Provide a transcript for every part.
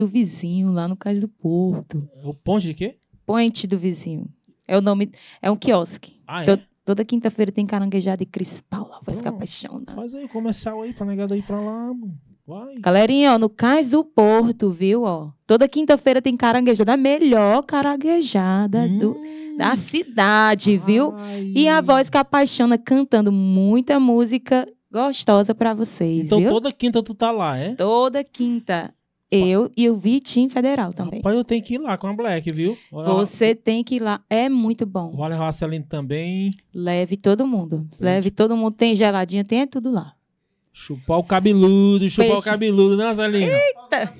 do Vizinho, lá no Cais do Porto. O Ponte de quê? Ponte do Vizinho. É o nome, é um quiosque. Ah, é? Toda quinta-feira tem caranguejada e Cris Paula, vai se Pronto. apaixonar. Faz aí o comercial aí pra negada ir pra lá, mano. Vai. Galerinha, ó, no Cais do Porto, viu, ó. Toda quinta-feira tem caranguejada, a melhor caranguejada da cidade, viu? Ai. E a voz que apaixona cantando muita música gostosa pra vocês, Então viu? toda quinta tu tá lá, é? Toda quinta. Eu e o Vitinho Federal também. Rapaz, eu tenho que ir lá com a Black, viu? Você tem que ir lá, é muito bom. Vou levar a Celine também. Leve todo mundo. Sim. Leve todo mundo. Tem geladinha, tem tudo lá. Chupar o cabeludo, Peixe. né, Celine? Eita!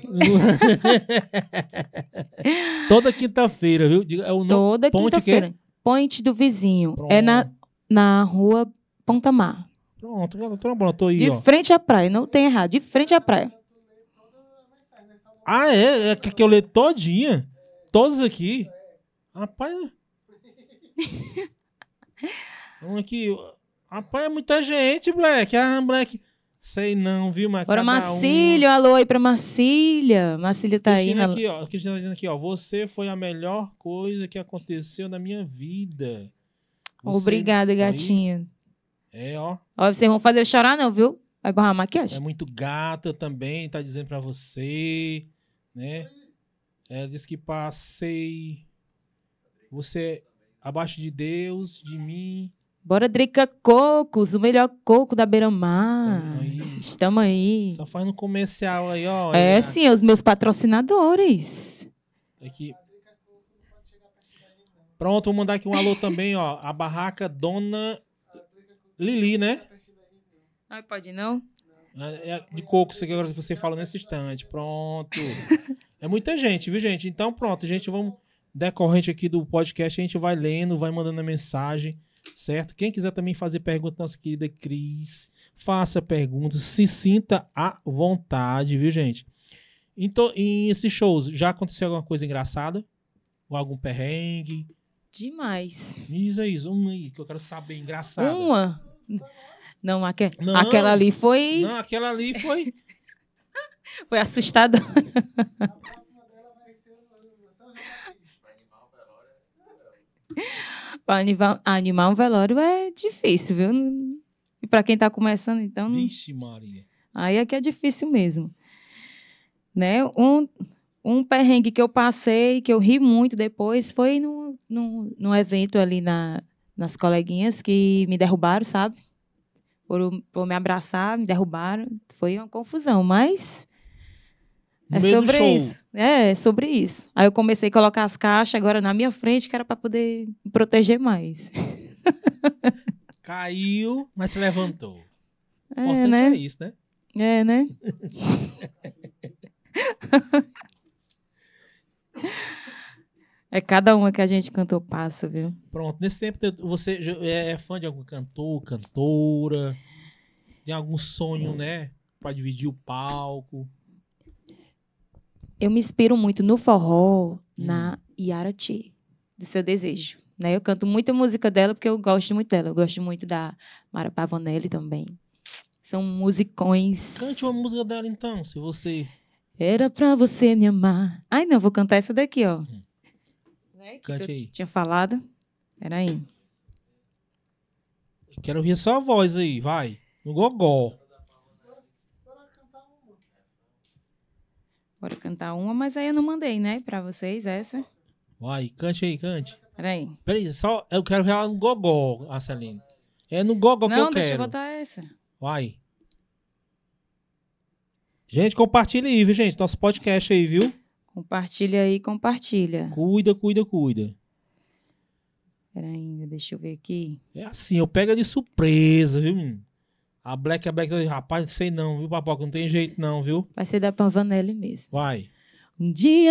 Toda quinta-feira, viu? É o nome... Toda Ponte quinta-feira. Ponte do Vizinho. Pronto. É na rua Ponta Mar. Pronto, eu tô aí, De ó. frente à praia, não tem errado. De frente à praia. Ah, é? É que eu leio todinha? Todos aqui? Rapaz... Vamos aqui... Rapaz, é muita gente, Black. Ah, Black... Sei não, viu? Mas Bora, Marcílio. Alô aí pra Marcília. Marcília tá aí. Cristina aqui, ó. Cristina tá dizendo aqui, ó. Você foi a melhor coisa que aconteceu na minha vida. Obrigada, gatinha. É, ó. Ó, vocês vão fazer eu chorar não, viu? Vai borrar a maquiagem. É muito gata também, tá dizendo pra você, né? Ela disse que passei... Você abaixo de Deus, de mim... Bora, Drica Cocos, o melhor coco da Beira-Mar. Estamos aí. Só faz no comercial aí, ó. É, sim, os meus patrocinadores. Aqui. Pronto, vou mandar aqui um alô também, ó. A barraca Dona Lili, né? Ai, pode não? É de coco, isso aqui agora você fala nesse instante. Pronto. É muita gente, viu, gente? Então, pronto, gente, vamos... Decorrente aqui do podcast, a gente vai lendo, vai mandando a mensagem. Certo? Quem quiser também fazer pergunta, nossa querida Cris, faça perguntas, se sinta à vontade, viu, gente? Então, em esses shows, já aconteceu alguma coisa engraçada? Ou algum perrengue? Demais. Diz aí, uma aí, que eu quero saber, engraçada. Uma? Não, aquela ali foi... Não, aquela ali foi... Foi assustador. Para animar um velório é difícil, viu? E para quem tá começando, então... Vixe, Maria. Aí é que é difícil mesmo. Né? Um perrengue que eu passei, que eu ri muito depois, foi num evento ali nas coleguinhas que me derrubaram, sabe? Por me abraçar, me derrubaram. Foi uma confusão, mas... No meio do show. Isso. É sobre isso. Aí eu comecei a colocar as caixas agora na minha frente, que era para poder me proteger mais. Caiu, mas se levantou. O É, importante né? é isso, né? É, né? É cada uma que a gente cantou passa, viu? Pronto, nesse tempo você é fã de algum cantor, cantora? Tem algum sonho, né? Pra dividir o palco? Eu me inspiro muito no forró, na Yara T, de Seu Desejo. Né? Eu canto muita música dela porque eu gosto muito dela. Eu gosto muito da Mara Pavanelli também. São musicões. Cante uma música dela então, se você... Era pra você me amar. Ai, não, vou cantar essa daqui, ó. Cante que aí. eu tinha falado. Peraí. Eu quero ouvir só a voz aí, vai. No gogó. Bora cantar uma, mas aí eu não mandei, né, pra vocês essa. Vai, cante aí, cante. Peraí. Peraí, só eu quero ver ela no gogó, a Celine. É no gogó que eu quero. Não, deixa eu botar essa. Vai. Gente, compartilha aí, viu, gente? Nosso podcast aí, viu? Compartilha aí, compartilha. Cuida, cuida, cuida. Peraí, deixa eu ver aqui. É assim, eu pego de surpresa, viu? A Black, rapaz, não sei não, viu, Papoca? Não tem jeito não, viu? Vai ser da Pavanelli mesmo. Vai. Um dia